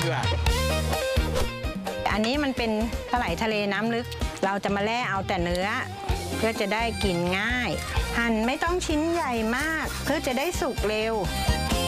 ลืออันนี้มันเป็นปลาไหลทะเลน้ำลึกเราจะมาแล่เอาแต่เนื้อเพื่อจะได้กินง่ายหั่นไม่ต้องชิ้นใหญ่มากเพื่อจะได้สุกเร็ว